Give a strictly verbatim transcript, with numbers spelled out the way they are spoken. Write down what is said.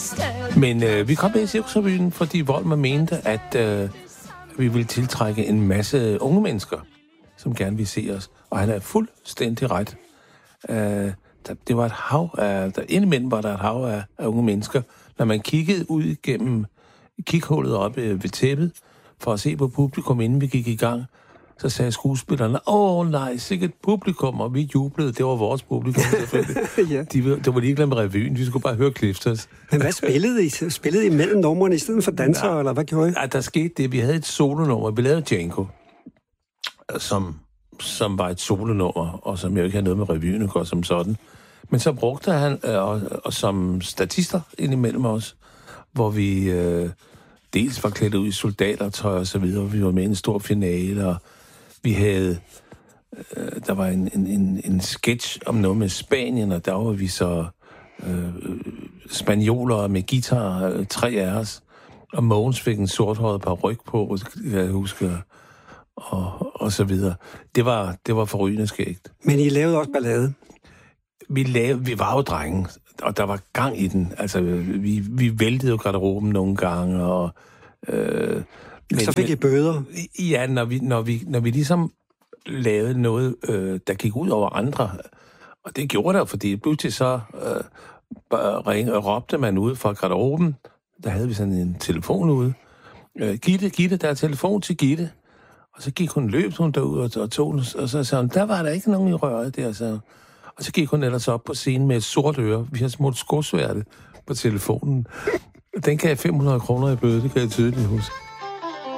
Men øh, vi kom med i Cirkusrevyen, fordi Volmer mente, at øh, vi ville tiltrække en masse unge mennesker, som gerne ville se os. Og han er fuldstændig ret. Øh, der, det var et hav af... Der, indimellem var der et hav af, af unge mennesker. Når man kiggede ud gennem kighullet oppe ved tæppet, for at se på publikum, inden vi gik i gang, så sagde skuespillerne, åh nej, sikkert publikum, og vi jublede. Det var vores publikum, selvfølgelig. Ja. De, det var ligeglade med revyen, vi skulle bare høre Clifters. Men hvad spillede I? Spillede I mellem numrene i stedet for dansere, ja, eller hvad gjorde I? Ja, der skete det. Vi havde et solonummer. Vi lavede Django, som, som var et solonummer, og som jo ikke havde noget med revyen at gøre som sådan. Men så brugte han, øh, og, og som statister indimellem os, hvor vi øh, dels var klædt ud i soldatertøj og så videre, vi var med i en stor finale, og vi havde, øh, der var en, en, en, en sketch om noget med Spanien, og der var vi så øh, spanioler med guitar, øh, tre af os, og Mogens fik en sorthåret paryk på, jeg husker, og, og så videre. Det var, det var forrygende skægt. Men I lavede også ballade? Vi, lavede, vi var jo drenge, og der var gang i den. Altså, vi, vi væltede jo garderoben nogle gange, og... Øh, men, så fik I bøder? Ja, når vi, når vi, når vi ligesom lavede noget, øh, der gik ud over andre, og det gjorde der, fordi pludselig så øh, ring, råbte man ud fra garderoben, der havde vi sådan en telefon ude. Øh, Gitte, Gitte, der er telefon til Gitte. Og så gik hun løb hun derud og, og tog den, og så sagde hun, der var der ikke nogen i røret der, så... Og så gik hun ellers op på scenen med et sort øre. Vi har smurt skosværte på telefonen. Den gav fem hundrede kroner i bøde, det kan jeg tydeligt huske.